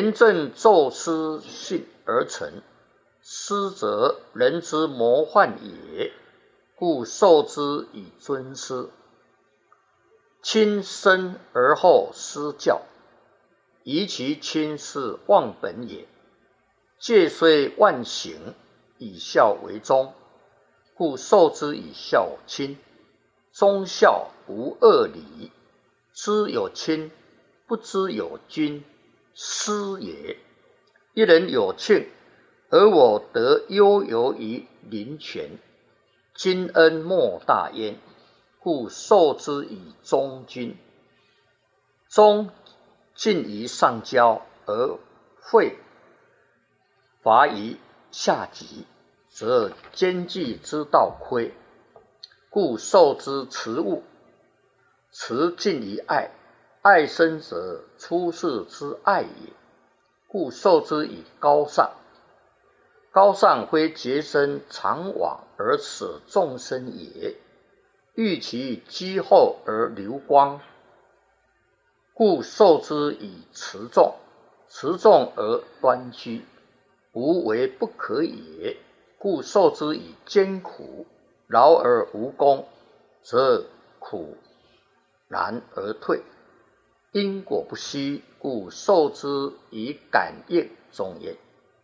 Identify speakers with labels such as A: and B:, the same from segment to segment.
A: 廉政奏师信而成，师则人之模范也，故受之以尊师。亲生而后师教，宜其亲是忘本也。戒虽万行，以孝为宗，故受之以孝亲。忠孝无二理，知有亲，不知有君，师也。一人有庆，而我得悠游于林泉，今恩莫大焉，故受之以忠君。忠尽于上交，而废罚于下级，则兼济之道亏，故受之慈物。慈尽于爱，爱生者出世之爱也，故受之以高尚。高尚非洁身常往而舍众生也，欲其积厚而流光，故受之以持重。持重而端居，无为不可也，故受之以艰苦。劳而无功，则苦难而退，因果不息，故受之以感应中焉。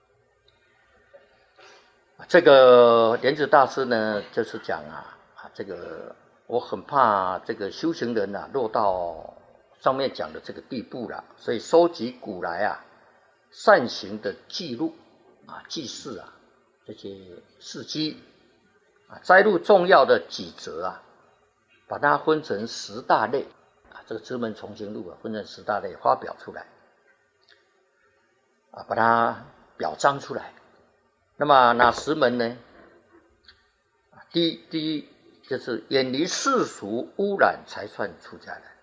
A: 这个莲子大师呢，就是讲这个我很怕这个修行人落到上面讲的这个地步了，所以收集古来善行的记录记事这些事迹摘录重要的几则把它分成10大类这个《知门重行录》分成10大类发表出来把它表彰出来。那么哪10门呢？第一就是远离世俗污染才算出家人。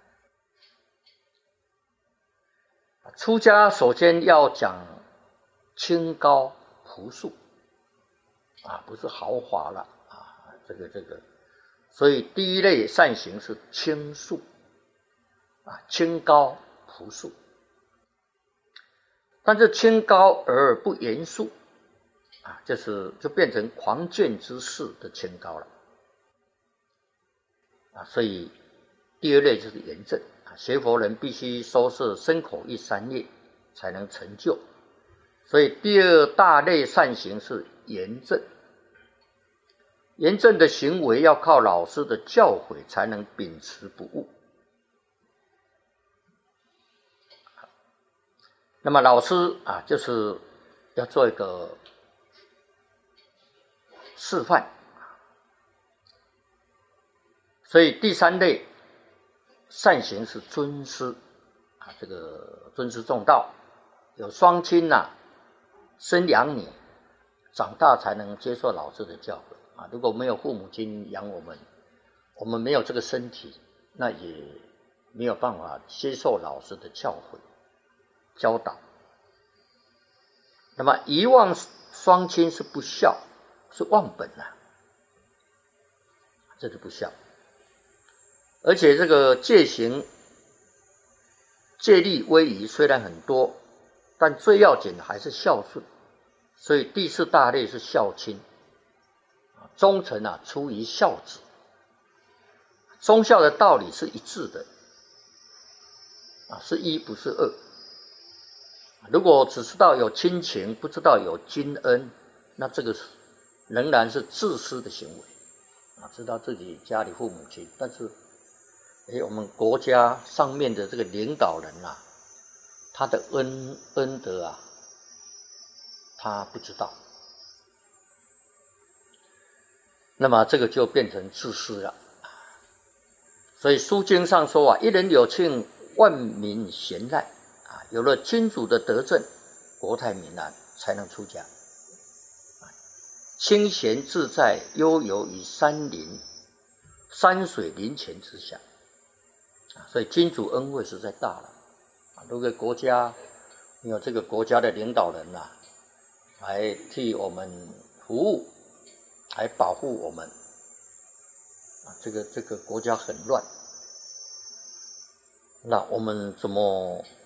A: 出家首先要讲清高朴素不是豪华了这个，所以第一类善行是清素清高朴素。但是清高而不严肃就变成狂狷之士的清高了所以第2类就是严正学佛人必须收摄身口意3业才能成就，所以第2大类善行是严正。严正的行为要靠老师的教诲才能秉持不误。那么老师就是要做一个示范，所以第3类善行是尊师这个尊师重道，有双亲生养你，长大才能接受老师的教诲如果没有父母亲养我们，我们没有这个身体，那也没有办法接受老师的教诲教导。那么遗忘双亲是不孝，是忘本这是不孝。而且这个戒行戒律威仪虽然很多，但最要紧的还是孝顺，所以第4大类是孝亲。忠臣出于孝子，忠孝的道理是一致的是一不是二。如果只知道有亲情，不知道有君恩，那这个仍然是自私的行为知道自己家里父母亲，但是我们国家上面的这个领导人他的恩德他不知道，那么这个就变成自私了。所以书经上说一人有庆，万民贤赖有了君主的德政，国泰民安，才能出家。清闲自在，悠游于山水林泉之下所以君主恩惠实在大了如果国家有这个国家的领导人来替我们服务，来保护我们这个国家很乱，那我们怎么